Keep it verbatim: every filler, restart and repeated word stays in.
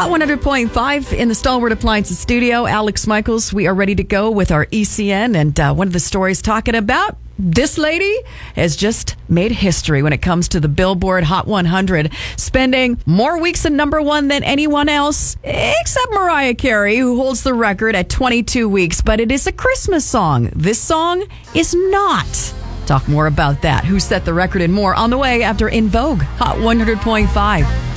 Hot one hundred point five in the Stalwart Appliances studio. Alex Michaels, we are ready to go with our E C N. And uh, one of the stories talking about this lady has just made history when it comes to the Billboard Hot one hundred, spending more weeks at number one than anyone else, except Mariah Carey, who holds the record at twenty-two weeks. But it is a Christmas song. This song is not. Talk more about that. Who set the record and more on the way after In Vogue Hot one hundred point five.